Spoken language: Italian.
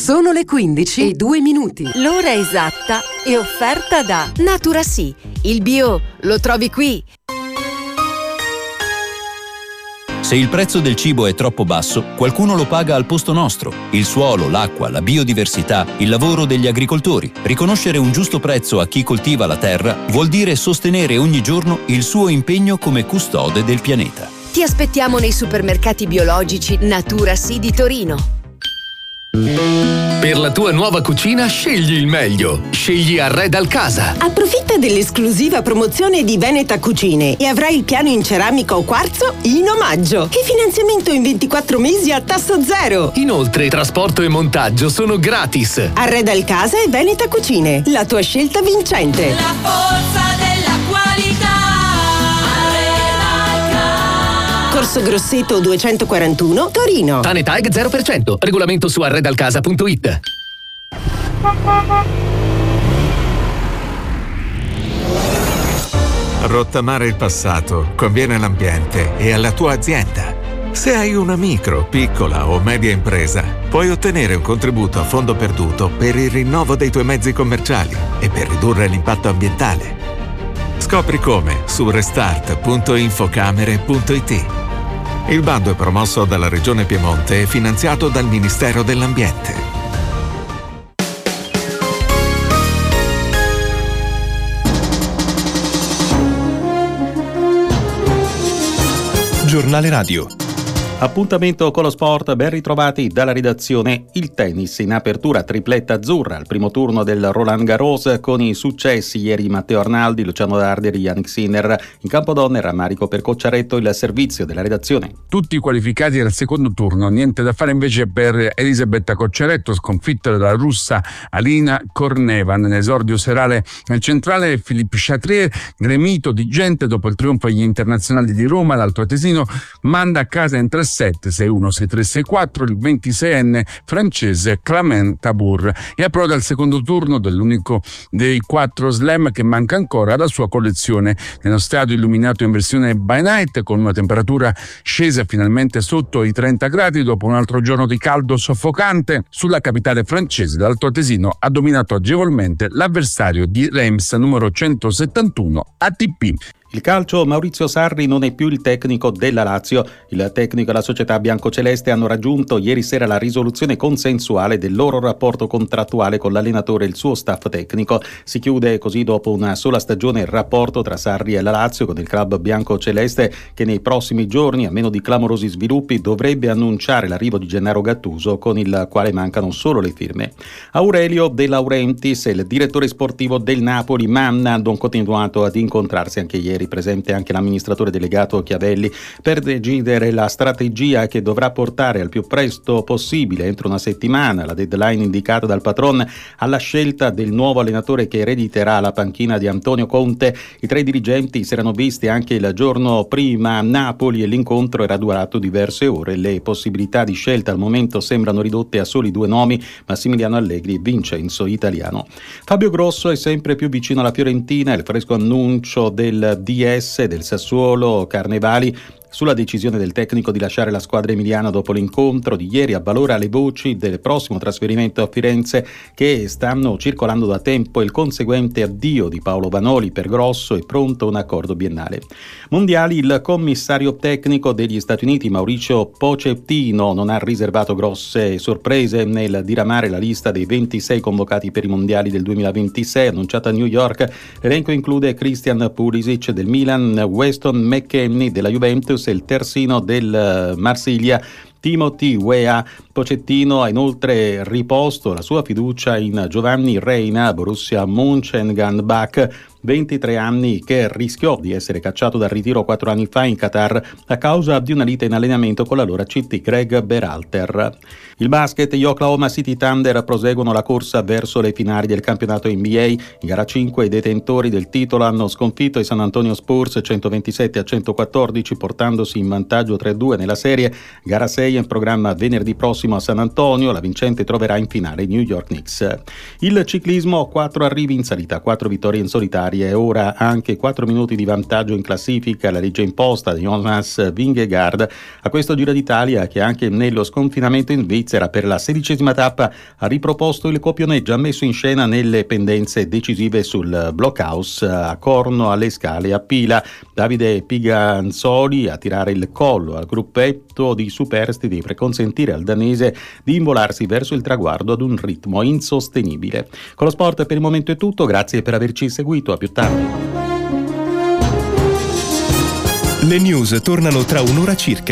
Sono le 15:02. L'ora esatta è offerta da Natura Sì. Il bio lo trovi qui. Se il prezzo del cibo è troppo basso, qualcuno lo paga al posto nostro. Il suolo, l'acqua, la biodiversità, il lavoro degli agricoltori. Riconoscere un giusto prezzo a chi coltiva la terra vuol dire sostenere ogni giorno il suo impegno come custode del pianeta. Ti aspettiamo nei supermercati biologici Natura Sì di Torino. Per la tua nuova cucina scegli il meglio. Scegli Arredal Casa. Approfitta dell'esclusiva promozione di Veneta Cucine e avrai il piano in ceramica o quarzo in omaggio. E finanziamento in 24 mesi a tasso zero. Inoltre, trasporto e montaggio sono gratis. Arredal Casa e Veneta Cucine, la tua scelta vincente. La forza della qualità. Corso Grosseto 241, Torino. Tanetag 0%. Regolamento su arredalcasa.it. Rottamare il passato conviene all'ambiente e alla tua azienda. Se hai una micro, piccola o media impresa, puoi ottenere un contributo a fondo perduto per il rinnovo dei tuoi mezzi commerciali e per ridurre l'impatto ambientale. Scopri come su restart.infocamere.it. Il bando è promosso dalla Regione Piemonte e finanziato dal Ministero dell'Ambiente. Giornale Radio. Appuntamento con lo sport, ben ritrovati dalla redazione. Il tennis in apertura, tripletta azzurra al primo turno del Roland Garros con i successi ieri di Matteo Arnaldi, Luciano Darder e Yannick Sinner. In campo donne rammarico per Cocciaretto il servizio della redazione. Tutti qualificati al secondo turno, niente da fare invece per Elisabetta Cocciaretto, sconfitta dalla russa Alina Korneva. Nell'esordio serale nel centrale Philippe Chatrier, gremito di gente dopo il trionfo agli internazionali di Roma, l'Alto Atesino manda a casa in 3-7, 6-1, 6-3, 6-4 il 26enne francese Clement Tabour e approda al secondo turno dell'unico dei 4 slam che manca ancora alla sua collezione. Nello stadio illuminato in versione by night, con una temperatura scesa finalmente sotto i 30 gradi dopo un altro giorno di caldo soffocante, sulla capitale francese l'Alto Atesino ha dominato agevolmente l'avversario di Reims numero 171 ATP. Il calcio, Maurizio Sarri non è più il tecnico della Lazio. Il tecnico e la società biancoceleste hanno raggiunto ieri sera la risoluzione consensuale del loro rapporto contrattuale con l'allenatore e il suo staff tecnico. Si chiude così dopo una sola stagione il rapporto tra Sarri e la Lazio, con il club biancoceleste che nei prossimi giorni, a meno di clamorosi sviluppi, dovrebbe annunciare l'arrivo di Gennaro Gattuso, con il quale mancano solo le firme. Aurelio De Laurentiis, il direttore sportivo del Napoli, ma hanno continuato ad incontrarsi anche ieri, presente anche l'amministratore delegato Chiavelli, per decidere la strategia che dovrà portare al più presto possibile, entro una settimana, la deadline indicata dal patron, alla scelta del nuovo allenatore che erediterà la panchina di Antonio Conte. I 3 dirigenti si erano visti anche il giorno prima a Napoli e l'incontro era durato diverse ore. Le possibilità di scelta al momento sembrano ridotte a soli 2 nomi, Massimiliano Allegri e Vincenzo Italiano. Fabio Grosso è sempre più vicino alla Fiorentina, il fresco annuncio del DS del Sassuolo Carnevali sulla decisione del tecnico di lasciare la squadra emiliana dopo l'incontro di ieri avvalora le voci del prossimo trasferimento a Firenze che stanno circolando da tempo. Il conseguente addio di Paolo Vanoli per Grosso è pronto un accordo biennale. Mondiali, il commissario tecnico degli Stati Uniti Mauricio Pochettino non ha riservato grosse sorprese nel diramare la lista dei 26 convocati per i mondiali del 2026 annunciata a New York. L'elenco include Christian Pulisic del Milan, Weston McKennie della Juventus e il terzino del Marsiglia Timothy Weah. Pochettino ha inoltre riposto la sua fiducia in Giovanni Reina, Borussia Mönchengladbach, 23 anni, che rischiò di essere cacciato dal ritiro 4 anni fa in Qatar a causa di una lite in allenamento con l'allora CT Greg Berhalter. Il basket, gli Oklahoma City Thunder proseguono la corsa verso le finali del campionato NBA. In gara 5 i detentori del titolo hanno sconfitto i San Antonio Spurs 127-114, portandosi in vantaggio 3-2 nella serie. Gara 6 NBA è in programma venerdì prossimo a San Antonio, la vincente troverà in finale New York Knicks. Il ciclismo, 4 arrivi in salita, 4 vittorie in solitaria e ora anche 4 minuti di vantaggio in classifica, la legge imposta di Jonas Vingegaard a questo Giro d'Italia, che anche nello sconfinamento in Svizzera per la 16ª tappa ha riproposto il copione già messo in scena nelle pendenze decisive sul blockhouse a Corno, alle Scale, a Pila. Davide Piganzoli a tirare il collo al gruppetto di superstiti per consentire al danese di involarsi verso il traguardo ad un ritmo insostenibile. Con lo sport per il momento è tutto, grazie per averci seguito, a più tardi. Le news tornano tra un'ora circa.